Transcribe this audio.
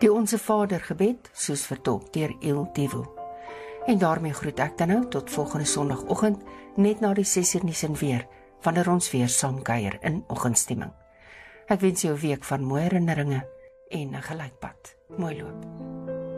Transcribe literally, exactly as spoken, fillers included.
Die Onse Vader gebed, soos vertolk deur Il Divo. En daarmee groet ek dan nou tot volgende Sondagoggend, net na die ses uur nuus en weer, wanneer ons weer saam kuier in oggendstemming. Ek wens jou 'n week van mooi herinneringe en 'n gelykpad. Mooi loop.